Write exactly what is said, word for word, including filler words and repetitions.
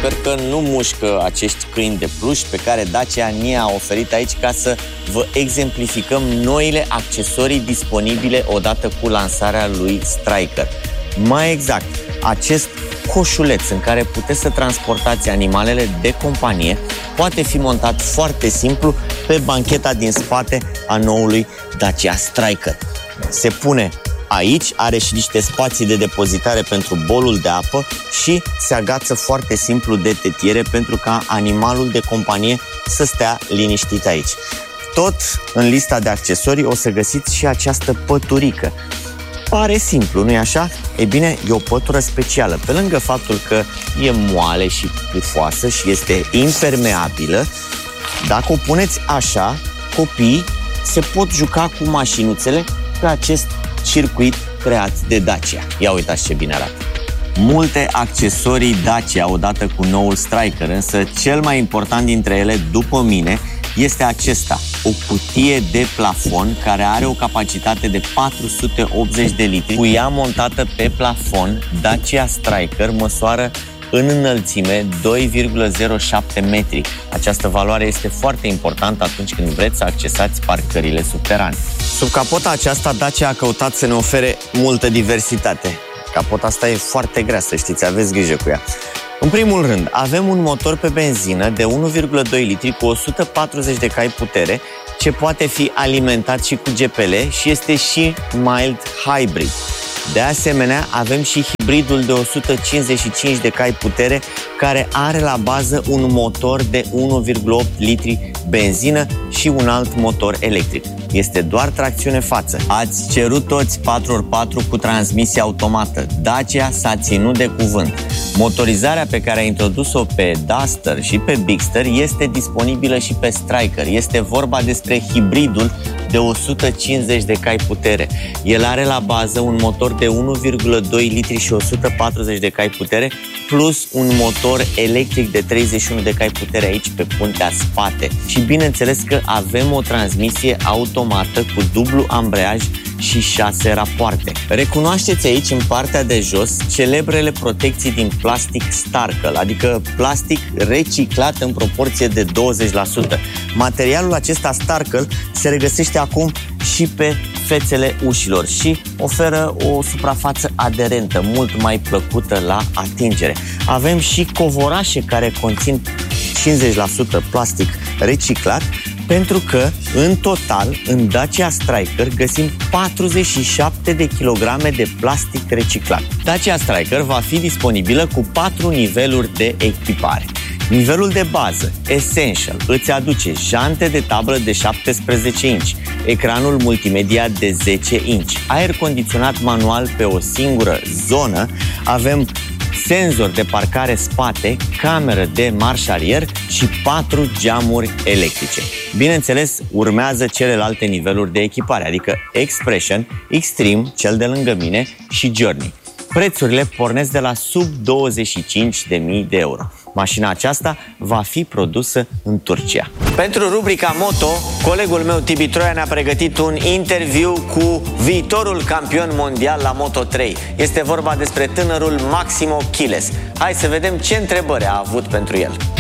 sper că nu mușcă acești câini de pluș pe care Dacia ne-a oferit aici ca să vă exemplificăm noile accesorii disponibile odată cu lansarea lui Striker. Mai exact, acest coșuleț în care puteți să transportați animalele de companie poate fi montat foarte simplu pe bancheta din spate a noului Dacia Striker. Se pune aici, are și niște spații de depozitare pentru bolul de apă și se agață foarte simplu de tetiere pentru ca animalul de companie să stea liniștit aici. Tot în lista de accesorii o să găsiți și această păturică. Pare simplu, nu-i așa? E bine, e o pătură specială. Pe lângă faptul că e moale și pufoasă și este impermeabilă, dacă o puneți așa, copiii se pot juca cu mașinuțele pe acest circuit creat de Dacia. Ia uitați ce bine arată! Multe accesorii Dacia odată cu noul Striker, însă cel mai important dintre ele, după mine, este acesta, o cutie de plafon care are o capacitate de patru sute optzeci de litri. Cu ea montată pe plafon, Dacia Striker măsoară în înălțime doi virgulă zero șapte metri. Această valoare este foarte importantă atunci când vreți să accesați parcările subterane. Sub capota aceasta, Dacia a căutat să ne ofere multă diversitate. Capota asta e foarte grea, să știți, aveți grijă cu ea. În primul rând, avem un motor pe benzină de unu virgulă doi litri cu o sută patruzeci de cai putere, ce poate fi alimentat și cu G P L și este și mild hybrid. De asemenea, avem și hibridul de o sută cincizeci și cinci de cai putere, care are la bază un motor de unu virgulă opt litri benzină și un alt motor electric. Este doar tracțiune față. Ați cerut toți patru ori patru cu transmisie automată. Dacia s-a ținut de cuvânt. Motorizarea pe care a introdus-o pe Duster și pe Bigster este disponibilă și pe Striker. Este vorba despre hibridul de o sută cincizeci de cai putere. El are la bază un motor de unu virgulă doi litri și o sută patruzeci de cai putere, plus un motor electric de treizeci și unu de cai putere aici pe puntea spate. Și bineînțeles că avem o transmisie automată cu dublu ambreiaj și șase rapoarte. Recunoașteți aici, în partea de jos, celebrele protecții din plastic Starkel, adică plastic reciclat în proporție de douăzeci la sută. Materialul acesta Starkel se regăsește acum și pe fețele ușilor și oferă o suprafață aderentă, mult mai plăcută la atingere. Avem și covorașe care conțin cincizeci la sută plastic reciclat, pentru că, în total, în Dacia Striker găsim patruzeci și șapte de kilograme de plastic reciclat. Dacia Striker va fi disponibilă cu patru niveluri de echipare. Nivelul de bază, Essential, îți aduce jante de tablă de șaptesprezece inci, ecranul multimedia de zece inci, aer condiționat manual pe o singură zonă, avem senzor de parcare spate, cameră de marș arier și patru geamuri electrice. Bineînțeles, urmează celelalte niveluri de echipare, adică Expression, Extreme, cel de lângă mine, și Journey. Prețurile pornesc de la sub douăzeci și cinci de mii de euro. Mașina aceasta va fi produsă în Turcia. Pentru rubrica Moto, colegul meu Tibi Troia ne-a pregătit un interviu cu viitorul campion mondial la Moto trei. Este vorba despre tânărul Maximo Chiles. Hai să vedem ce întrebări a avut pentru el.